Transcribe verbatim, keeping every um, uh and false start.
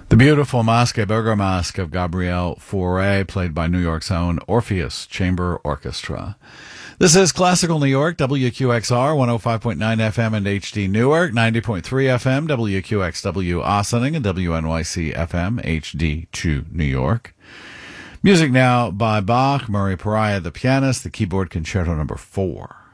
The beautiful Masque Bergamasque of Gabriel Fauré, played by New York's own Orpheus Chamber Orchestra. This is Classical New York, W Q X R, one oh five point nine F M and H D Newark, ninety point three F M, W Q X W Ossining, and W N Y C F M, H D two New York. Music now by Bach, Murray Pariah, the pianist, the keyboard concerto number four.